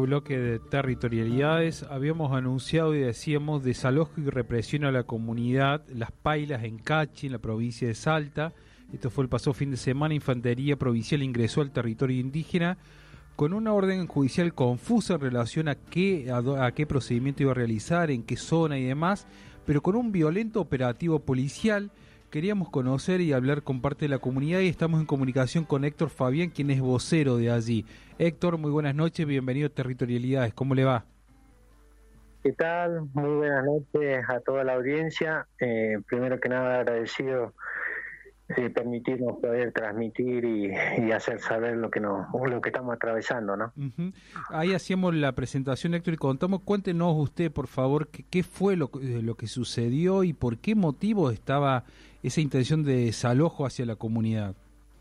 bloque de territorialidades. Habíamos anunciado y decíamos desalojo y represión a la comunidad Las Pailas en Cachi, en la provincia de Salta. Esto fue el pasado fin de semana. Infantería Provincial ingresó al territorio indígena con una orden judicial confusa en relación a qué procedimiento iba a realizar, en qué zona y demás, pero con un violento operativo policial. Queríamos conocer y hablar con parte de la comunidad y estamos en comunicación con Héctor Fabián, quien es vocero de allí. Héctor, muy buenas noches, bienvenido a Territorialidades, ¿cómo le va? ¿Qué tal? Muy buenas noches a toda la audiencia. Primero que nada agradecido permitirnos poder transmitir y hacer saber lo que estamos atravesando, ¿no? Uh-huh. Ahí hacíamos la presentación, Héctor, y cuéntenos usted, por favor, qué fue lo que sucedió y por qué motivo estaba esa intención de desalojo hacia la comunidad.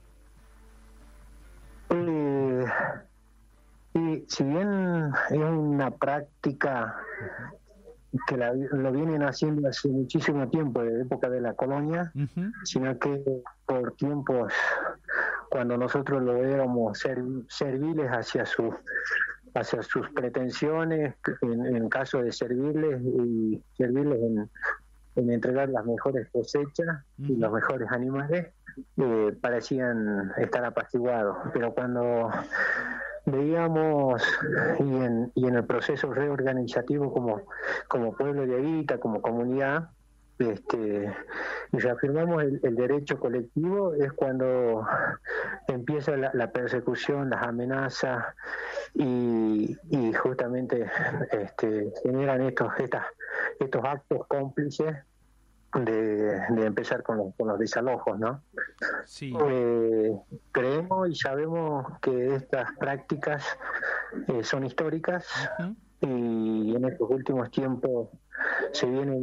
Y si bien es una práctica que lo vienen haciendo hace muchísimo tiempo, de época de la colonia, uh-huh, sino que por tiempos, cuando nosotros lo éramos serviles hacia sus pretensiones, en caso de servirles en entregar las mejores cosechas, uh-huh, y los mejores animales, parecían estar apaciguados. Pero cuando veíamos y en el proceso reorganizativo como pueblo de Evita, como comunidad, y reafirmamos el derecho colectivo, es cuando empieza la persecución, las amenazas y justamente generan estos actos cómplices de empezar con los desalojos, ¿no? Sí. Creemos y sabemos que estas prácticas son históricas, uh-huh, y en estos últimos tiempos se vienen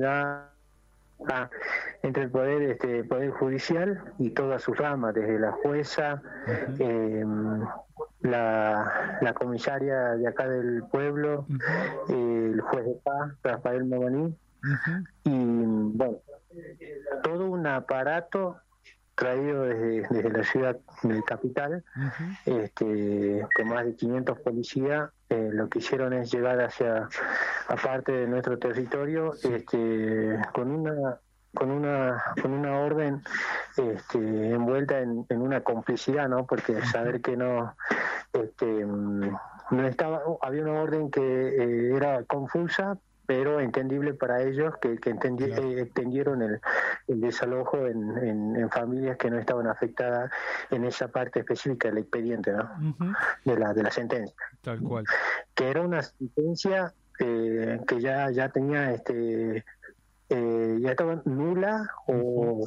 entre el poder judicial y todas sus ramas, desde la jueza, uh-huh, la comisaria de acá del pueblo, uh-huh, el juez de paz, Rafael Mogoní, uh-huh, y bueno, todo un aparato traído desde la ciudad de capital, uh-huh, con más de 500 policías. Lo que hicieron es llegar a parte de nuestro territorio, con una orden envuelta en una complicidad, ¿no? Porque saber que no estaba, había una orden que era confusa, pero entendible para ellos, que entendieron el desalojo en familias que no estaban afectadas en esa parte específica del expediente, ¿no? Uh-huh. de la sentencia. Tal cual. Que era una sentencia que ya tenía ya estaba nula, uh-huh,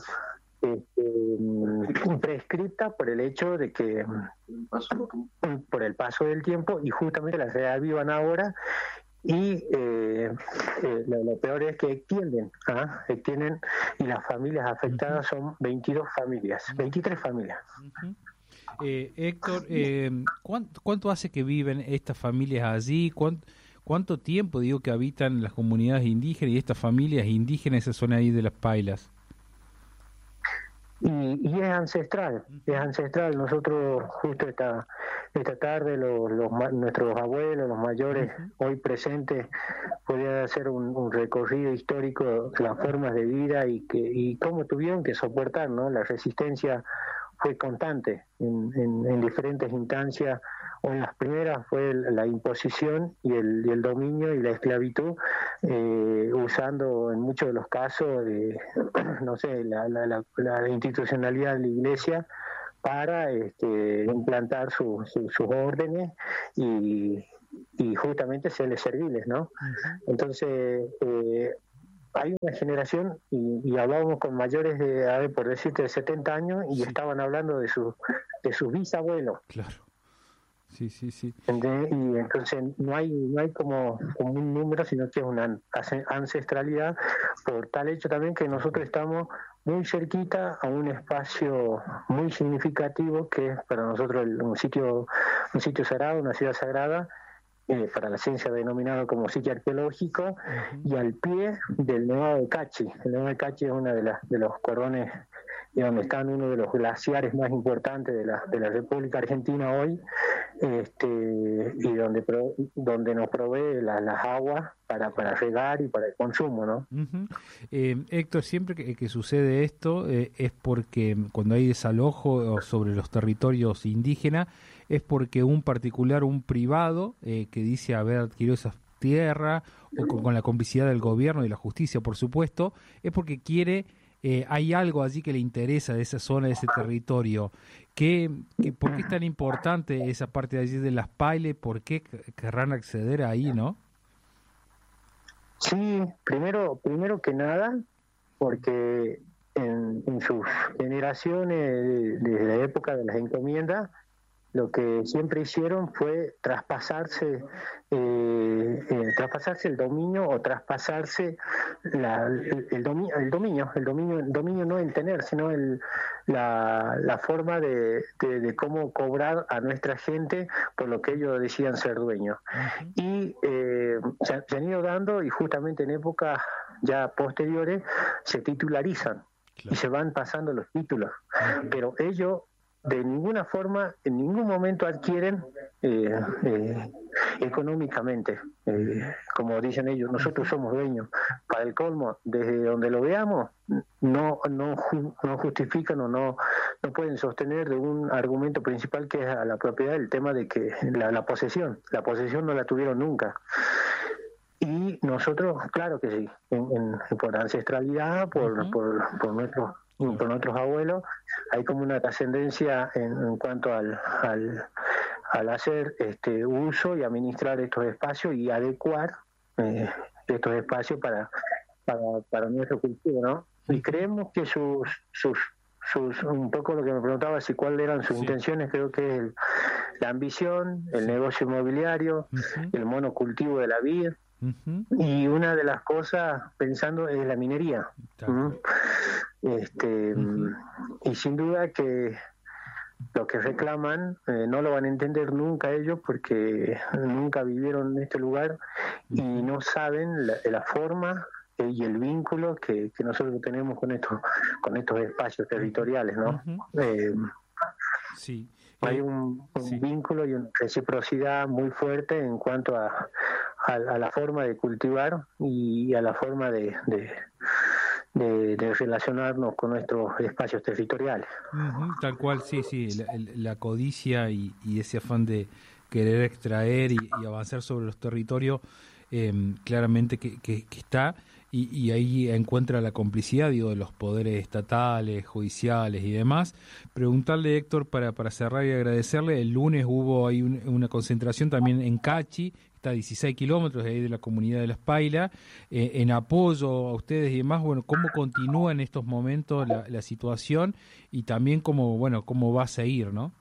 o prescripta por el hecho de que por el paso del tiempo, y justamente la reavivan ahora. Y lo peor es que extienden, y las familias afectadas, uh-huh, son 23 familias. Uh-huh. Héctor, ¿cuánto hace que viven estas familias allí? ¿Cuánto tiempo que habitan las comunidades indígenas y estas familias indígenas en esa zona ahí de Las Pailas? Y es ancestral. Nosotros justo esta tarde nuestros abuelos, los mayores, uh-huh, hoy presentes, podían hacer un recorrido histórico de las formas de vida y cómo tuvieron que soportar, ¿no? La resistencia fue constante en diferentes instancias. O en las primeras fue la imposición y el dominio y la esclavitud, usando en muchos de los casos no sé, la institucionalidad de la Iglesia para implantar sus órdenes y justamente serles serviles, ¿no? Uh-huh. Entonces hay una generación, y hablábamos con mayores por decirte, de 70 años, y sí, estaban hablando de sus bisabuelos. Claro. Sí. ¿Entendés? Y entonces no hay como un número, sino que es una ancestralidad, por tal hecho también que nosotros estamos muy cerquita a un espacio muy significativo, que es para nosotros un sitio sagrado, una ciudad sagrada, para la ciencia denominado como sitio arqueológico, uh-huh, y al pie del Nevado de Cachi. El Nevado de Cachi es uno de los cordones y donde están uno de los glaciares más importantes de la República Argentina hoy, y donde nos provee las aguas para regar y para el consumo, ¿no? Uh-huh. Héctor, siempre que sucede esto es porque cuando hay desalojo sobre los territorios indígenas, es porque un particular, un privado, que dice haber adquirido esas tierras, o con la complicidad del gobierno y la justicia, por supuesto, es porque quiere... hay algo allí que le interesa de esa zona, de ese territorio. ¿Por qué es tan importante esa parte de allí de las pailes? ¿Por qué querrán acceder ahí, no? Sí, primero que nada, porque en sus generaciones, desde la época de las encomiendas, lo que siempre hicieron fue traspasarse el dominio o traspasarse el dominio no el tener, sino la forma de cómo cobrar a nuestra gente por lo que ellos decían ser dueños. Uh-huh. Y se han ido dando, y justamente en épocas ya posteriores se titularizan. Claro. Y se van pasando los títulos, uh-huh. Pero ellos de ninguna forma, en ningún momento adquieren económicamente, como dicen ellos, nosotros somos dueños. Para el colmo, desde donde lo veamos, no justifican o no pueden sostener de un argumento principal que es a la propiedad, el tema de que la posesión no la tuvieron nunca. Y nosotros, claro que sí, por ancestralidad, uh-huh. por nuestros abuelos, hay como una trascendencia en cuanto al hacer uso y administrar estos espacios y adecuar estos espacios para nuestra cultura, ¿no? Y creemos que sus un poco lo que me preguntaba, si cuáles eran sus intenciones, creo que es la ambición, el negocio inmobiliario, uh-huh. El monocultivo de la vid. Uh-huh. Y una de las cosas, pensando, es la minería. Uh-huh. Uh-huh. Y sin duda que lo que reclaman no lo van a entender nunca ellos, porque nunca vivieron en este lugar y no saben la forma y el vínculo que nosotros tenemos con estos espacios territoriales, ¿no? Uh-huh. Sí. Hay un vínculo y una reciprocidad muy fuerte en cuanto a la forma de cultivar y a la forma de relacionarnos con nuestros espacios territoriales. Uh-huh, tal cual, sí, la codicia y ese afán de querer extraer y avanzar sobre los territorios, claramente que está, y ahí encuentra la complicidad, de los poderes estatales, judiciales y demás. Preguntarle, Héctor, para cerrar y agradecerle, el lunes hubo ahí una concentración también en Cachi, está a 16 kilómetros de ahí de la comunidad de Las Pailas, en apoyo a ustedes y demás. Bueno, ¿cómo continúa en estos momentos la situación y también cómo va a seguir, no?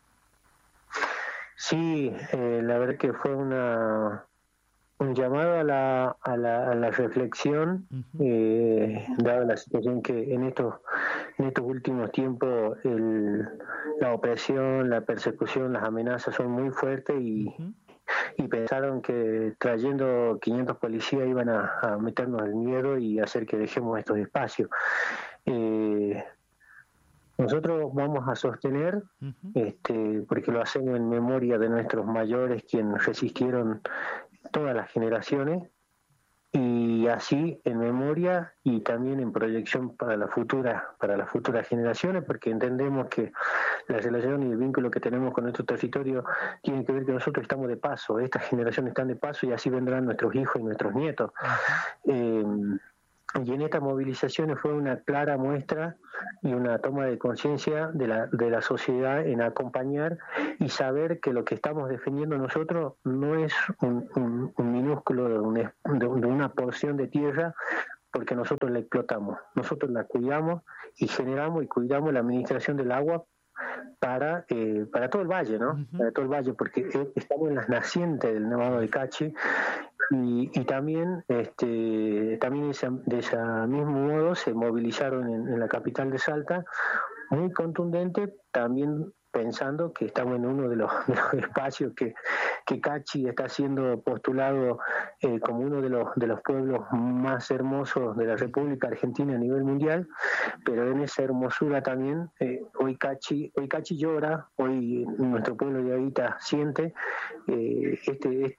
Sí, la verdad que fue un llamado a la reflexión, uh-huh. Dada la situación que en estos últimos tiempos la opresión, la persecución, las amenazas son muy fuertes uh-huh. Y pensaron que trayendo 500 policías iban a meternos el miedo y hacer que dejemos estos espacios. Nosotros vamos a sostener, uh-huh. Porque lo hacemos en memoria de nuestros mayores, quienes resistieron todas las generaciones, y así en memoria y también en proyección para las futuras generaciones, porque entendemos que la relación y el vínculo que tenemos con nuestro territorio tiene que ver que nosotros estamos de paso, estas generaciones están de paso y así vendrán nuestros hijos y nuestros nietos. Uh-huh. Y en estas movilizaciones fue una clara muestra y una toma de conciencia de la sociedad en acompañar y saber que lo que estamos defendiendo nosotros no es un minúsculo de una porción de tierra, porque nosotros la explotamos, nosotros la cuidamos y generamos y cuidamos la administración del agua para todo el valle, ¿no? Uh-huh. Para todo el valle, porque estamos en las nacientes del Nevado de Cachi. Y también de ese mismo modo se movilizaron en la capital de Salta, muy contundente, también pensando que estamos en uno de los espacios que Cachi está siendo postulado como uno de los pueblos más hermosos de la República Argentina a nivel mundial, pero en esa hermosura también hoy Cachi llora, hoy nuestro pueblo de Aguita siente este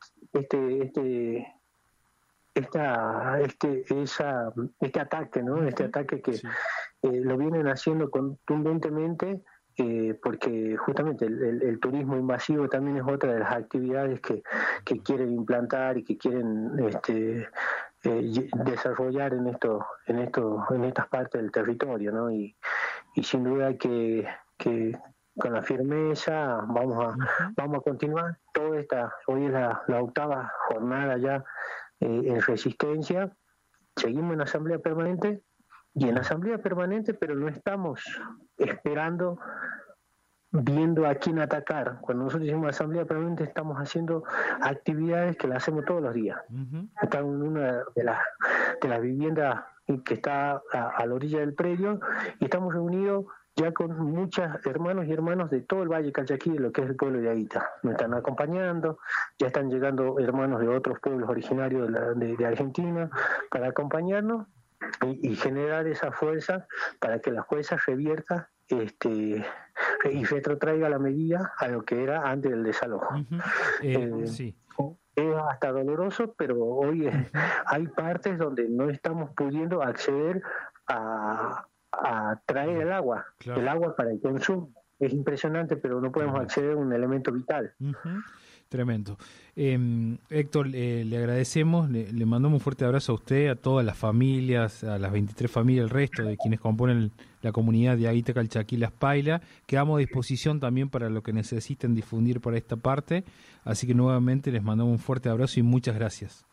ataque, ¿no? Este ataque que lo vienen haciendo contundentemente, porque justamente el turismo invasivo también es otra de las actividades que quieren implantar y que quieren desarrollar en estas partes del territorio, ¿no? Y sin duda que con la firmeza vamos a continuar toda esta. Hoy es la 8ª jornada ya en resistencia. Seguimos en asamblea permanente pero no estamos esperando, viendo a quién atacar. Cuando nosotros hicimos asamblea permanente estamos haciendo actividades que las hacemos todos los días. Estamos en una de las viviendas que está a la orilla del predio y estamos reunidos ya con muchos hermanos y hermanas de todo el Valle Calchaquí, de lo que es el pueblo de Aguita. Nos están acompañando, ya están llegando hermanos de otros pueblos originarios de Argentina para acompañarnos y generar esa fuerza para que la jueza revierta y retrotraiga la medida a lo que era antes del desalojo. Sí. Es hasta doloroso, pero hoy hay partes donde no estamos pudiendo acceder a traer el agua, claro. El agua para el consumo. Es impresionante, pero no podemos acceder a un elemento vital. Tremendo. Héctor, le agradecemos, le mandamos un fuerte abrazo a usted, a todas las familias, a las 23 familias, el resto de quienes componen la comunidad de Aguita, Calchaquí, Las Pailas. Quedamos a disposición también para lo que necesiten difundir por esta parte, así que nuevamente les mandamos un fuerte abrazo y muchas gracias.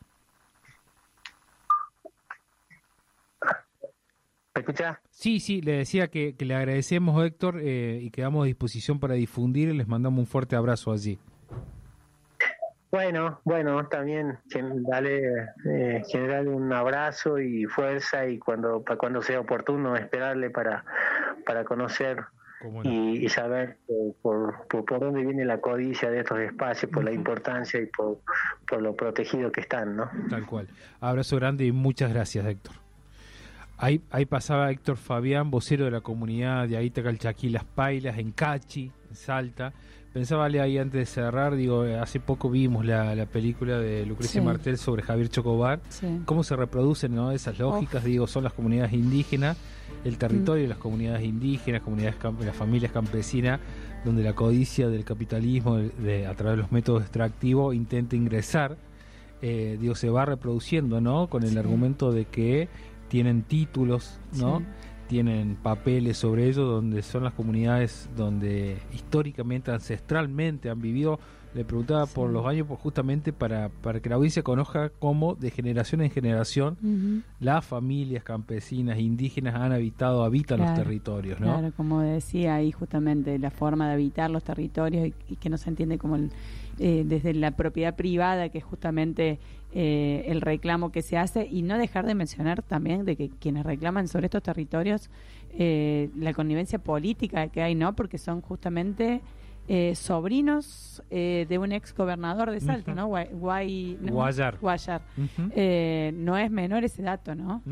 ¿Me escuchás? Sí, le decía que le agradecemos, Héctor, y quedamos a disposición para difundir y les mandamos un fuerte abrazo allí. Bueno, también generarle un abrazo y fuerza, y cuando sea oportuno esperarle para conocer y saber por dónde viene la codicia de estos espacios, por la importancia y por lo protegido que están, ¿no? Tal cual. Abrazo grande y muchas gracias, Héctor. Ahí pasaba Héctor Fabián, vocero de la comunidad de Aguita, Calchaquí, Las Pailas, en Cachi, en Salta. Pensaba ahí antes de cerrar, hace poco vimos la película de Lucrecia Martel sobre Javier Chocobar, cómo se reproducen, ¿no? Esas lógicas, son las comunidades indígenas, el territorio de las comunidades indígenas, las familias campesinas, donde la codicia del capitalismo a través de los métodos extractivos intenta ingresar, se va reproduciendo, ¿no? Con el argumento de que tienen títulos, ¿no? Tienen papeles sobre ello, donde son las comunidades donde históricamente, ancestralmente han vivido. Le preguntaba por los años, justamente para que la audiencia conozca cómo de generación en generación las familias campesinas indígenas habitan los territorios, ¿no? Claro, como decía ahí justamente, la forma de habitar los territorios y que no se entiende como desde la propiedad privada, que es justamente el reclamo que se hace, y no dejar de mencionar también de que quienes reclaman sobre estos territorios la connivencia política que hay, ¿no? Porque son justamente sobrinos de un ex gobernador de Salta, ¿no? Guayar. No es menor ese dato, ¿no?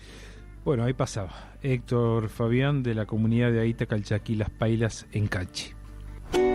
Bueno, ahí pasaba Héctor Fabián de la comunidad de Aguita, Calchaquí, Las Pailas, en Cachi.